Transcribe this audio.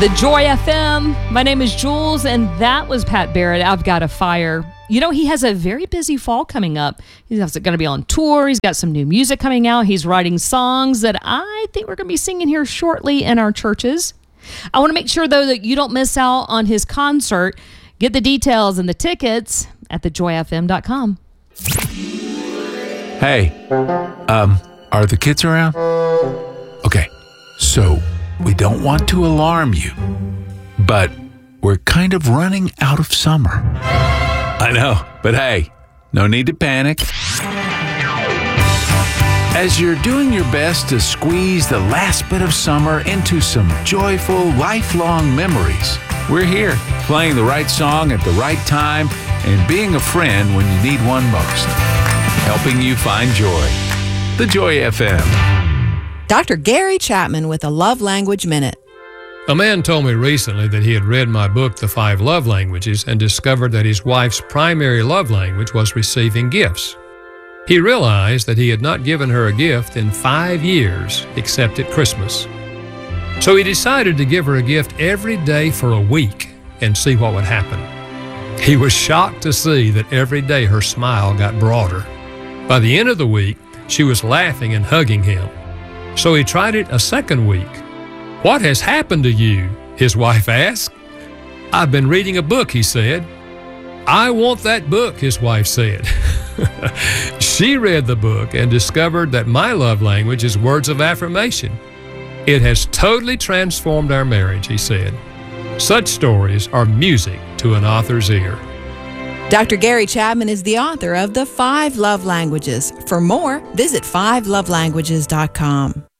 The Joy FM. My name is Jules, and that was Pat Barrett. I've Got a Fire. You know, he has a very busy fall coming up. He's going to be on tour. He's got some new music coming out. He's writing songs that I think we're going to be singing here shortly in our churches. I want to make sure, though, that you don't miss out on his concert. Get the details and the tickets at thejoyfm.com. Hey, are the kids around? Okay, so we don't want to alarm you, but we're kind of running out of summer. I know, but hey, no need to panic. As you're doing your best to squeeze the last bit of summer into some joyful, lifelong memories, we're here, playing the right song at the right time and being a friend when you need one most. Helping you find joy. The Joy FM. Dr. Gary Chapman with a Love Language Minute. A man told me recently that he had read my book, The 5 Love Languages, and discovered that his wife's primary love language was receiving gifts. He realized that he had not given her a gift in 5 years, except at Christmas. So he decided to give her a gift every day for a week and see what would happen. He was shocked to see that every day her smile got broader. By the end of the week, she was laughing and hugging him. So he tried it a second week. "What has happened to you?" his wife asked. "I've been reading a book," he said. "I want that book," his wife said. She read the book and discovered that my love language is words of affirmation. "It has totally transformed our marriage," he said. Such stories are music to an author's ear. Dr. Gary Chapman is the author of The 5 Love Languages. For more, visit 5lovelanguages.com.